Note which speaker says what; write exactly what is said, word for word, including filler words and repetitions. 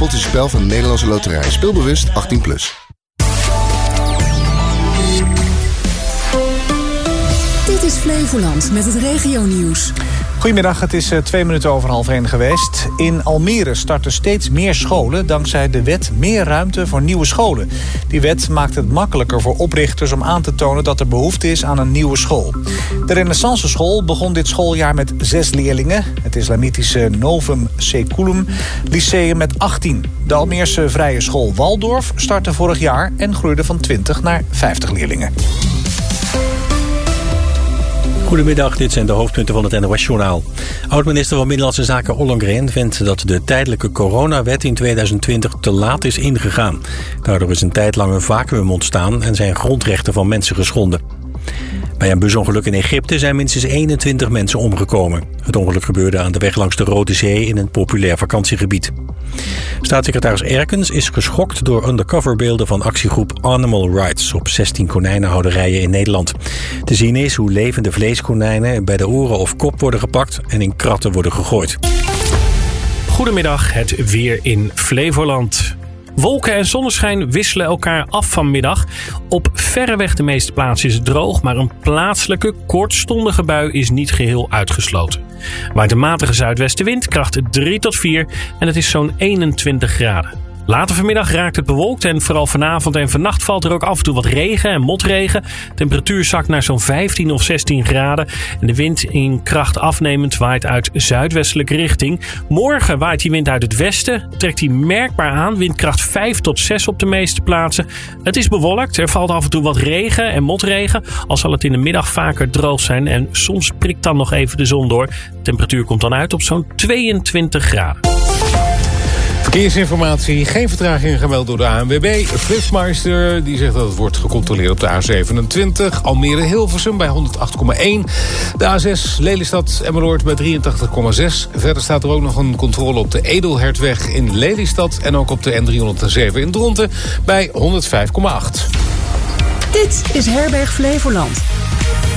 Speaker 1: Spot is een spel van de Nederlandse Loterij. Speelbewust achttien plus.
Speaker 2: Dit is Flevoland met het regionieuws.
Speaker 3: Goedemiddag, het is uh, twee minuten over half één geweest. In Almere starten steeds meer scholen dankzij de wet Meer Ruimte voor Nieuwe Scholen. Die wet maakt het makkelijker voor oprichters om aan te tonen dat er behoefte is aan een nieuwe school. De Renaissance School begon dit schooljaar met zes leerlingen. Het islamitische Novum Seculum Lyceum met achttien. De Almeerse Vrije School Waldorf startte vorig jaar en groeide van twintig naar vijftig leerlingen.
Speaker 4: Goedemiddag, dit zijn de hoofdpunten van het N O S-journaal. Oud-minister van Binnenlandse Zaken Ollongren vindt dat de tijdelijke coronawet in tweeduizend twintig te laat is ingegaan. Daardoor is een tijd lang een vacuüm ontstaan en zijn grondrechten van mensen geschonden. Bij een busongeluk in Egypte zijn minstens eenentwintig mensen omgekomen. Het ongeluk gebeurde aan de weg langs de Rode Zee in een populair vakantiegebied. Staatssecretaris Erkens is geschokt door undercoverbeelden van actiegroep Animal Rights op zestien konijnenhouderijen in Nederland. Te zien is hoe levende vleeskonijnen bij de oren of kop worden gepakt en in kratten worden gegooid.
Speaker 5: Goedemiddag, het weer in Flevoland. Wolken en zonneschijn wisselen elkaar af vanmiddag. Op verreweg de meeste plaatsen is het droog, maar een plaatselijke kortstondige bui is niet geheel uitgesloten. Waait een matige zuidwestenwind, kracht drie tot vier en het is zo'n eenentwintig graden. Later vanmiddag raakt het bewolkt en vooral vanavond en vannacht valt er ook af en toe wat regen en motregen. Temperatuur zakt naar zo'n vijftien of zestien graden en de wind in kracht afnemend waait uit zuidwestelijke richting. Morgen waait die wind uit het westen, trekt die merkbaar aan, windkracht vijf tot zes op de meeste plaatsen. Het is bewolkt, er valt af en toe wat regen en motregen, al zal het in de middag vaker droog zijn en soms prikt dan nog even de zon door. De temperatuur komt dan uit op zo'n tweeëntwintig graden.
Speaker 6: Verkeersinformatie, geen vertragingen gemeld door de A N W B. Flitsmeister die zegt dat het wordt gecontroleerd op de A zevenentwintig. Almere-Hilversum bij honderdacht komma één. De A zes Lelystad-Emmeloord bij drieëntachtig komma zes. Verder staat er ook nog een controle op de Edelhertweg in Lelystad. En ook op de N driehonderdzeven in Dronten bij honderdvijf komma acht.
Speaker 2: Dit is Herberg Flevoland.